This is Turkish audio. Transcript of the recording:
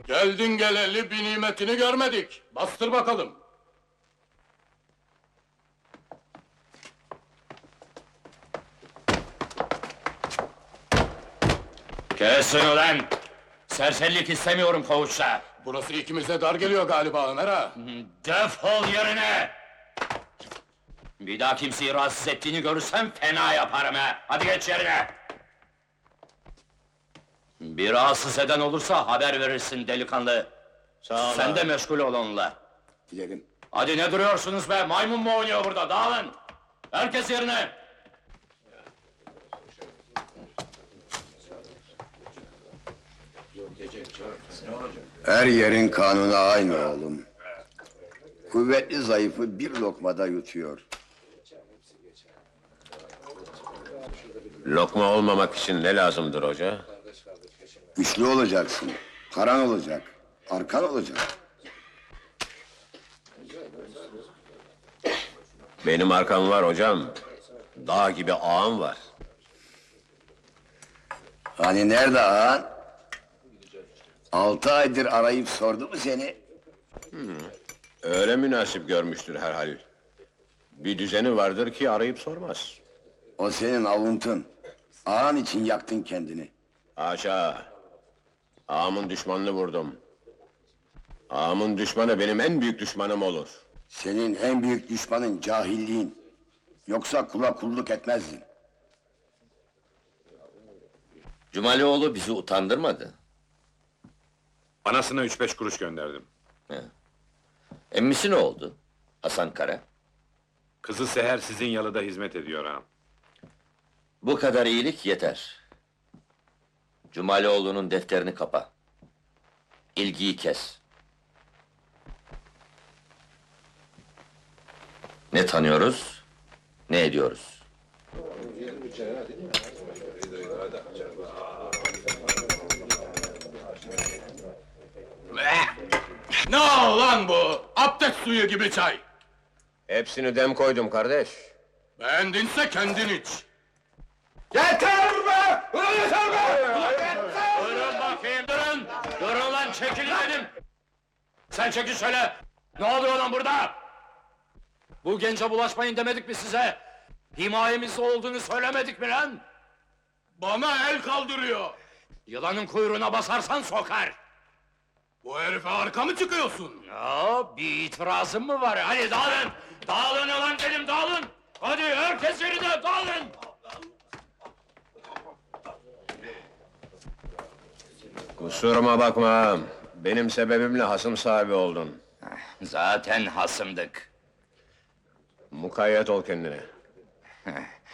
Geldin geleli bir nimetini görmedik. Bastır bakalım. Kesin ulan! Serserilik istemiyorum koğuşta! Burası ikimize dar geliyor galiba Ömer ağa. Defol yerine! Bir daha kimseyi rahatsız ettiğini görürsem fena yaparım ha! Hadi geç yerine! Bir rahatsız eden olursa haber verirsin delikanlı! Sağ ol Sen abi. de meşgul ol onunla! Gidelim. Hadi ne duruyorsunuz be? Maymun mu oynuyor burada? Dağılın! Herkes yerine! Her yerin kanunu aynı oğlum. Kuvvetli zayıfı bir lokmada yutuyor. Lokma olmamak için ne lazımdır hoca? Güçlü olacaksın. Paran olacak. Arkan olacak. Benim arkam var hocam. Dağ gibi ağam var. Hani nerede ağan? 6 aydır arayıp sordu mu seni? Öyle münasip görmüştür herhal. Bir düzeni vardır ki arayıp sormaz. O senin avuntun. Ağan için yaktın kendini. Haşa! Ağamın düşmanını vurdum. Ağamın düşmanı benim en büyük düşmanım olur. Senin en büyük düşmanın cahilliğin. Yoksa kula kulluk etmezdin. Cumalioğlu bizi utandırmadı. Anasına 3-5 kuruş gönderdim. Emmisi ne oldu? Hasan Kara. Kızı Seher sizin yalıda hizmet ediyor ağam. Bu kadar iyilik yeter. Cumalioğlu'nun defterini kapa. İlgiyi kes. Ne tanıyoruz, ne ediyoruz? Ne lan bu? Abdest suyu gibi çay. Hepsini dem koydum kardeş. Beğendinse kendin iç. Yeter be! Ulan yeter be! Durun bakayım, durun! Durun lan, çekilin dedim! Sen çekil şöyle! Ne oluyor lan burada? Bu gence bulaşmayın demedik mi size? Himayemizde olduğunu söylemedik mi lan? Bana el kaldırıyor. Yılanın kuyruğuna basarsan sokar! Bu herife arka mı çıkıyorsun? Ya, bir itirazın mı var? Hadi dağılın! Dağılın ulan dedim, dağılın! Hadi herkes yerine, dağılın! Kusuruma bakma. Benim sebebimle hasım sahibi oldun. Zaten hasımdık. Mukayyet ol kendine.